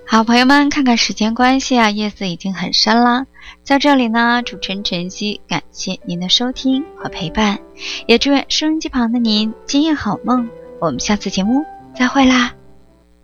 好朋友们，看看时间关系啊，夜色已经很深了。在这里呢，主持人晨曦感谢您的收听和陪伴，也祝愿收音机旁的您今夜好梦。我们下次节目再会啦。